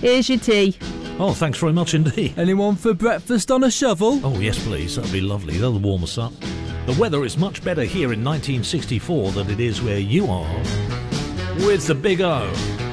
Here's your tea. Oh, thanks very much indeed. Anyone for breakfast on a shovel? Oh, yes, please. That'd be lovely. That'll warm us up. The weather is much better here in 1964 than it is where you are. With the Big O.